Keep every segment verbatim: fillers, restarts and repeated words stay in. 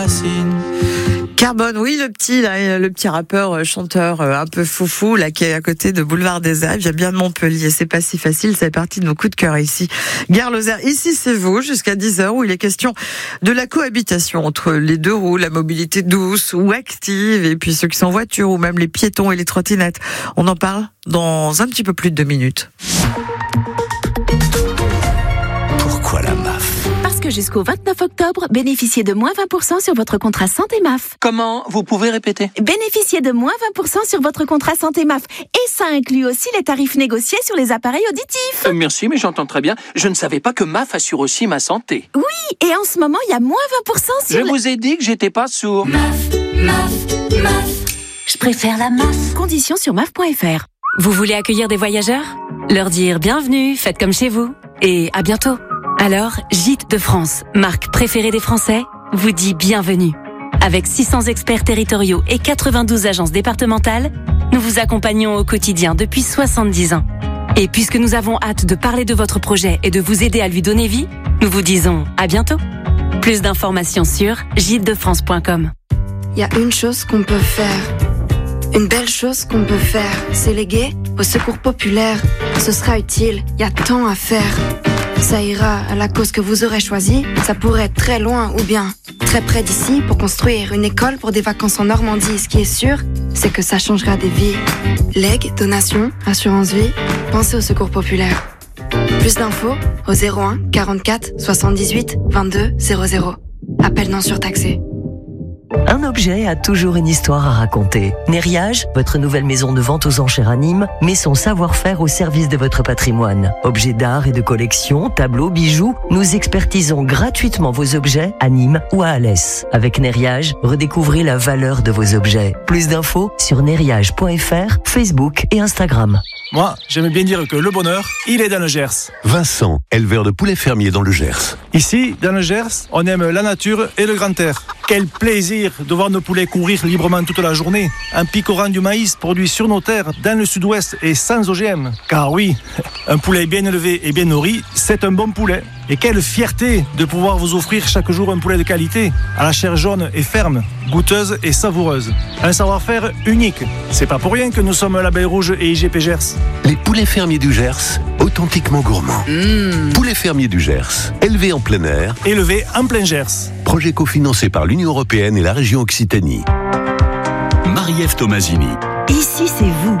Carbone, oui, le petit, là, le petit rappeur, chanteur un peu foufou, là, qui est à côté de Boulevard des Alpes, vient bien de Montpellier. C'est pas si facile, ça fait partie de nos coups de cœur ici. Gare Lozère, ici c'est vous, jusqu'à dix heures, où il est question de la cohabitation entre les deux roues, la mobilité douce ou active, et puis ceux qui sont en voiture, ou même les piétons et les trottinettes. On en parle dans un petit peu plus de deux minutes. Pourquoi la M A F ? Parce que jusqu'au vingt-neuf octobre, bénéficiez de moins vingt pour cent sur votre contrat santé M A F. Comment ? Vous pouvez répéter ? Bénéficiez de moins vingt pour cent sur votre contrat santé M A F. Et ça inclut aussi les tarifs négociés sur les appareils auditifs. Euh, merci, mais j'entends très bien. Je ne savais pas que M A F assure aussi ma santé. Oui, et en ce moment, il y a moins vingt pour cent sur... Je le... vous ai dit que j'étais pas sourd. M A F, M A F, M A F. Je préfère la M A F. Conditions sur M A F point F R. Vous voulez accueillir des voyageurs ? Leur dire bienvenue, faites comme chez vous. Et à bientôt. Alors, Gîtes de France, marque préférée des Français, vous dit bienvenue. Avec six cents experts territoriaux et quatre-vingt-douze agences départementales, nous vous accompagnons au quotidien depuis soixante-dix ans. Et puisque nous avons hâte de parler de votre projet et de vous aider à lui donner vie, nous vous disons à bientôt. Plus d'informations sur gîtes de france point com. Il y a une chose qu'on peut faire. Une belle chose qu'on peut faire, c'est léguer au secours populaire. Ce sera utile, il y a tant à faire. Ça ira à la cause que vous aurez choisie. Ça pourrait être très loin ou bien très près d'ici pour construire une école pour des vacances en Normandie. Ce qui est sûr, c'est que ça changera des vies. Legs, donations, assurance vie, pensez au secours populaire. Plus d'infos au zéro un quarante-quatre soixante-dix-huit vingt-deux zéro zéro. Appel non surtaxé. Un objet a toujours une histoire à raconter. Nériage, votre nouvelle maison de vente aux enchères à Nîmes, met son savoir-faire au service de votre patrimoine. Objets d'art et de collection, tableaux, bijoux, nous expertisons gratuitement vos objets à Nîmes ou à Alès. Avec Nériage, redécouvrez la valeur de vos objets. Plus d'infos sur nériage point F R, Facebook et Instagram. Moi, j'aime bien dire que le bonheur, il est dans le Gers. Vincent, éleveur de poulets fermiers dans le Gers. Ici, dans le Gers, on aime la nature et le grand air. Quel plaisir de voir nos poulets courir librement toute la journée, en picorant du maïs produit sur nos terres, dans le sud-ouest et sans O G M. Car oui, un poulet bien élevé et bien nourri, c'est un bon poulet. Et quelle fierté de pouvoir vous offrir chaque jour un poulet de qualité, à la chair jaune et ferme, goûteuse et savoureuse. Un savoir-faire unique. C'est pas pour rien que nous sommes Label Rouge et I G P Gers. Les poulets fermiers du Gers, authentiquement gourmands. Mmh. Poulets fermiers du Gers, élevés en plein air. Élevés en plein Gers. Projet cofinancé par l'Union Européenne et la région Occitanie. Marie-Ève Tomasini. Ici, c'est vous.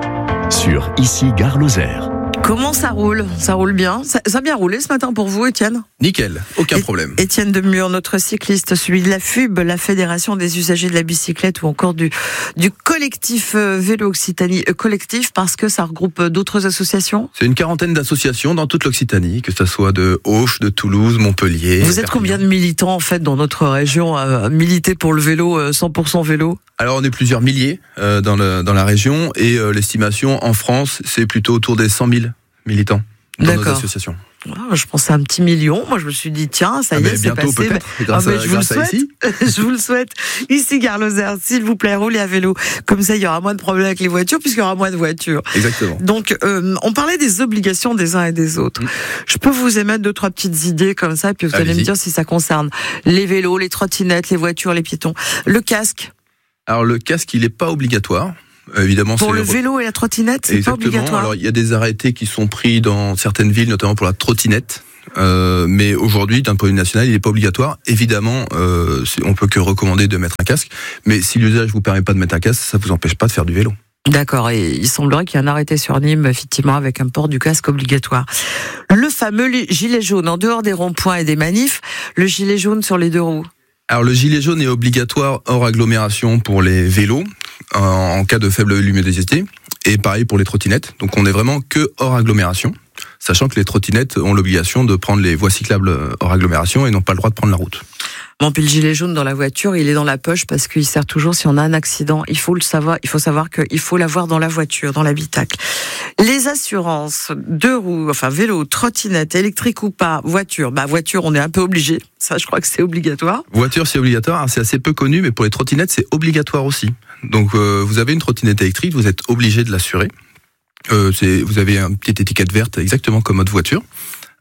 Sur Ici, Gare Lozère. Comment ça roule ? Ça roule bien ? Ça, ça a bien roulé ce matin pour vous, Étienne ? Nickel, aucun Et, problème. Étienne Demure, notre cycliste, celui de la F U B, la Fédération des usagers de la bicyclette, ou encore du, du collectif Vélo Occitanie. Euh, collectif parce que ça regroupe d'autres associations ? C'est une quarantaine d'associations dans toute l'Occitanie, que ce soit de Auch, de Toulouse, Montpellier. Vous êtes Perpignan. combien de militants en fait dans notre région à militer pour le vélo, euh, cent pour cent vélo ? Alors on est plusieurs milliers euh, dans, le, dans la région et euh, l'estimation en France, c'est plutôt autour des cent mille militants dans D'accord. nos associations. Ah, je pensais à un petit million. Moi, je me suis dit, tiens, ça y ah est, c'est bientôt, passé. peut-être, Mais... grâce ah, mais à, je vous le grâce à souhaite. ici. Je vous le souhaite. Ici, Gare Lozère, s'il vous plaît, roulez à vélo. Comme ça, il y aura moins de problèmes avec les voitures, puisqu'il y aura moins de voitures. Exactement. Donc, euh, on parlait des obligations des uns et des autres. Mmh. Je peux vous émettre deux, trois petites idées comme ça, puis vous Allez-y. allez me dire si ça concerne les vélos, les trottinettes, les voitures, les piétons. Le casque. Alors, le casque, il n'est pas obligatoire. Évidemment, pour c'est le vélo et la trottinette, c'est Exactement. pas obligatoire. Alors, il y a des arrêtés qui sont pris dans certaines villes, notamment pour la trottinette. Euh, mais aujourd'hui, d'un point de vue national, il n'est pas obligatoire. Évidemment, euh, on peut que recommander de mettre un casque. Mais si l'usage vous permet pas de mettre un casque, ça vous empêche pas de faire du vélo. D'accord. Et il semblerait qu'il y ait un arrêté sur Nîmes, effectivement, avec un port du casque obligatoire. Le fameux gilet jaune, en dehors des ronds-points et des manifs, le gilet jaune sur les deux roues. Alors, le gilet jaune est obligatoire hors agglomération pour les vélos, en, en cas de faible luminosité. Et pareil pour les trottinettes. Donc, on est vraiment que hors agglomération. Sachant que les trottinettes ont l'obligation de prendre les voies cyclables hors agglomération et n'ont pas le droit de prendre la route. Bon, puis le gilet jaune dans la voiture, il est dans la poche parce qu'il sert toujours si on a un accident. Il faut le savoir, il faut savoir qu'il faut l'avoir dans la voiture, dans l'habitacle. Les assurances, deux roues, enfin vélo, trottinette, électrique ou pas, voiture. Bah voiture, on est un peu obligé. Ça, je crois que c'est obligatoire. Voiture, c'est obligatoire. Alors, c'est assez peu connu, mais pour les trottinettes, c'est obligatoire aussi. Donc, euh, vous avez une trottinette électrique, vous êtes obligé de l'assurer. Euh, c'est, vous avez une petite étiquette verte, exactement comme votre voiture,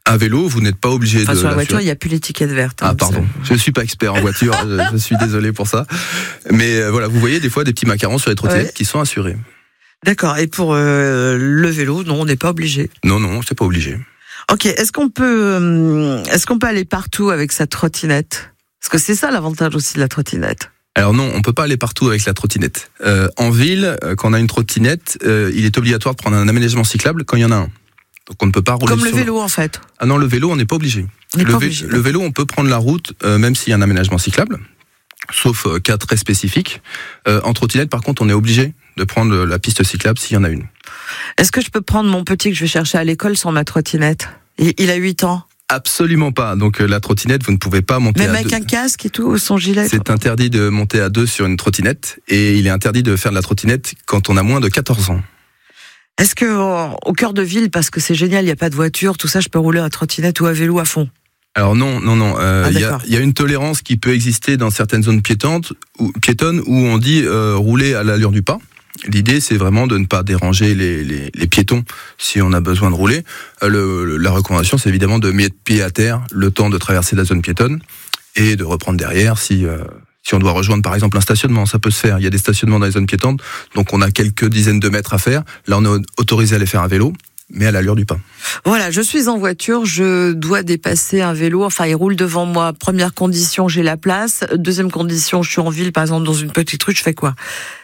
Un vélo, vous n'êtes pas obligé enfin, de sur la l'assurer. voiture, il n'y a plus l'étiquette verte. Ah hein, pardon, je ne suis pas expert en voiture, je, je suis désolé pour ça. Mais euh, voilà, vous voyez des fois des petits macarons sur les trottinettes ouais. qui sont assurés. D'accord, et pour euh, le vélo, non, on n'est pas obligé. Non, non, c'est pas obligé. Ok, est-ce qu'on peut, euh, est-ce qu'on peut aller partout avec sa trottinette? Parce que c'est ça l'avantage aussi de la trottinette. Alors non, on peut pas aller partout avec la trottinette. Euh, en ville, quand on a une trottinette, euh, il est obligatoire de prendre un aménagement cyclable quand il y en a un. Donc on ne peut pas rouler Comme le sur vélo en fait. Ah non, le vélo, on n'est pas obligé. On n'est Le, pas vé- obligé. le vélo, on peut prendre la route, euh, même s'il y a un aménagement cyclable, sauf euh, cas très spécifiques. Euh, en trottinette, par contre, on est obligé de prendre la piste cyclable s'il y en a une. Est-ce que je peux prendre mon petit que je vais chercher à l'école sans ma trottinette? Il, il a huit ans. Absolument pas. Donc euh, la trottinette, vous ne pouvez pas monter Même à avec deux. un casque et tout, ou son gilet. C'est interdit de monter à deux sur une trottinette et il est interdit de faire de la trottinette quand on a moins de quatorze ans. Est-ce que oh, au cœur de ville, parce que c'est génial, il n'y a pas de voiture, tout ça, je peux rouler à trottinette ou à vélo à fond? Alors non, non, non. Euh, Ah, il y a, d'accord. il y a une tolérance qui peut exister dans certaines zones piétonnes, ou, piétonnes où on dit euh, rouler à l'allure du pas. L'idée, c'est vraiment de ne pas déranger les, les, les piétons si on a besoin de rouler. Euh, le, la recommandation, c'est évidemment de mettre pied à terre le temps de traverser la zone piétonne et de reprendre derrière si... Euh, Si on doit rejoindre par exemple un stationnement, ça peut se faire. Il y a des stationnements dans les zones piétonnes, donc on a quelques dizaines de mètres à faire. Là, on est autorisé à les faire à vélo, mais à l'allure du pas. Voilà, je suis en voiture, je dois dépasser un vélo, enfin il roule devant moi. Première condition, j'ai la place. Deuxième condition, je suis en ville, par exemple dans une petite rue, je fais quoi?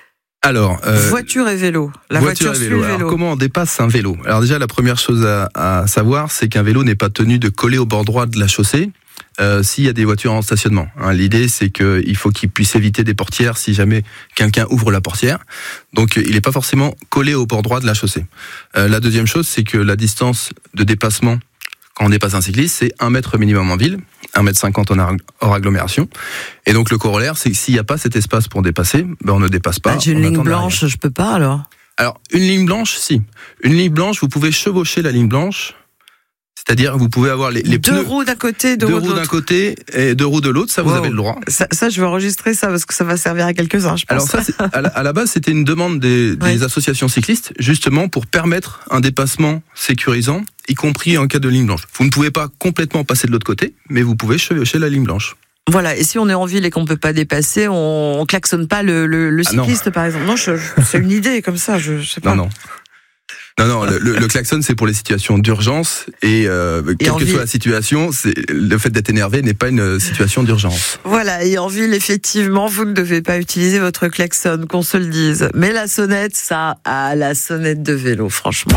Alors, euh, voiture et vélo. La voiture, voiture, et suit vélo. le vélo. Alors, comment on dépasse un vélo? Alors déjà, la première chose à, à savoir, c'est qu'un vélo n'est pas tenu de coller au bord droit de la chaussée. Euh, s'il y a des voitures en stationnement. Hein, l'idée, c'est qu'il faut qu'il puisse éviter des portières si jamais quelqu'un ouvre la portière. Donc, il n'est pas forcément collé au bord droit de la chaussée. Euh, la deuxième chose, c'est que la distance de dépassement, quand on dépasse un cycliste, c'est un mètre minimum en ville, un mètre cinquante en hors agglomération. Et donc, le corollaire, c'est que s'il n'y a pas cet espace pour dépasser, ben, on ne dépasse pas. Ah, j'ai une on ligne attend blanche, derrière. je peux pas alors. Alors, une ligne blanche, si. Une ligne blanche, vous pouvez chevaucher la ligne blanche. C'est-à-dire, vous pouvez avoir les, les deux pneus. roues d'un côté, deux, Deux roues de roues d'un l'autre. côté et deux roues de l'autre, ça vous Wow. avez le droit. Ça, ça, je vais enregistrer ça parce que ça va servir à quelques-uns, je pense. Alors ça, c'est- à, la, à la base, c'était une demande des, des Ouais. associations cyclistes, justement pour permettre un dépassement sécurisant, y compris en cas de ligne blanche. Vous ne pouvez pas complètement passer de l'autre côté, mais vous pouvez chevaucher la ligne blanche. Voilà, et si on est en ville et qu'on peut pas dépasser, on, on klaxonne pas le, le, le Ah non. cycliste, par exemple. Non, je, je- c'est une idée comme ça, je, je sais pas. Non, non. Non, non, le, le, le klaxon, c'est pour les situations d'urgence et, euh, Et quelle en que ville. soit la situation, c'est, le fait d'être énervé n'est pas une situation d'urgence. Voilà, et en ville, effectivement, vous ne devez pas utiliser votre klaxon, qu'on se le dise. Mais la sonnette, ça, ah, la sonnette de vélo, franchement.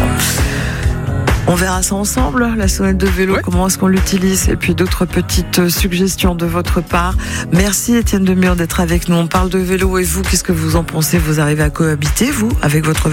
On verra ça ensemble, la sonnette de vélo, Ouais. comment est-ce qu'on l'utilise, et puis d'autres petites suggestions de votre part. Merci Étienne Demure d'être avec nous. On parle de vélo et vous, qu'est-ce que vous en pensez? Vous arrivez à cohabiter, vous, avec votre vélo?